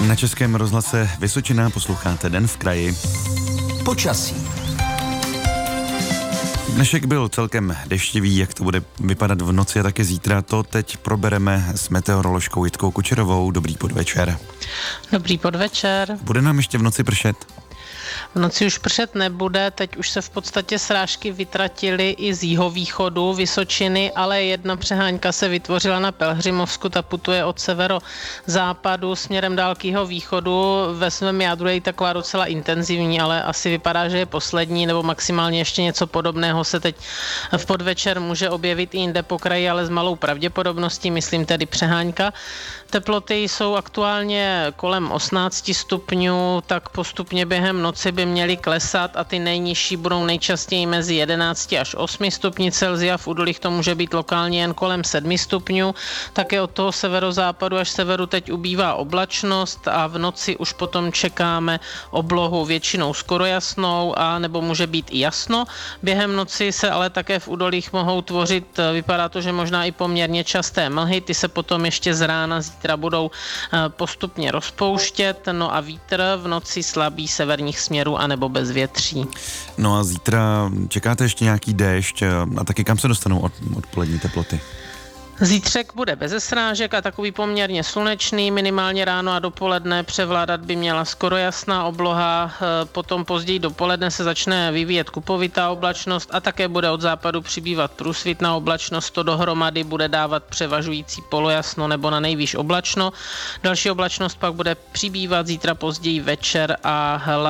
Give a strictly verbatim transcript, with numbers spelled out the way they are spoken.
Na Českém rozhlase Vysočina posloucháte Den v kraji. Počasí. Dnešek byl celkem deštivý, jak to bude vypadat v noci a také zítra, to teď probereme s meteoroložkou Jitkou Kučerovou. Dobrý podvečer. Dobrý podvečer. Bude nám ještě v noci pršet? V noci už pršet nebude, teď už se v podstatě srážky vytratily i z jihovýchodu Vysočiny, ale jedna přehánka se vytvořila na Pelhřimovsku, ta putuje od severozápadu směrem dál k jihovýchodu. Ve svém jádru je taková docela intenzivní, ale asi vypadá, že je poslední, nebo maximálně ještě něco podobného se teď v podvečer může objevit i jinde po kraji, ale s malou pravděpodobností, myslím tedy přehánka. Teploty jsou aktuálně kolem osmnáct stupňů, tak postupně během noci by měly klesat a ty nejnižší budou nejčastěji mezi jedenáct až osm stupni Celsia, v údolích to může být lokálně jen kolem sedm stupňů. Také od toho severozápadu až severu teď ubývá oblačnost a v noci už potom čekáme oblohu většinou skoro jasnou a nebo může být i jasno. Během noci se ale také v údolích mohou tvořit, vypadá to, že možná i poměrně časté mlhy, ty se potom ještě z rána zítra budou postupně rozpouštět, no a vítr v noci slabý severních směrů anebo bez větří. No a zítra čekáte ještě nějaký déšť a taky kam se dostanou od, odpolední teploty? Zítřek bude beze srážek a takový poměrně slunečný, minimálně ráno a dopoledne převládat by měla skoro jasná obloha, potom později dopoledne se začne vyvíjet kupovitá oblačnost a také bude od západu přibývat průsvitná oblačnost, to dohromady bude dávat převažující polojasno nebo na nejvýš oblačno. Další oblačnost pak bude přibývat zítra později večer a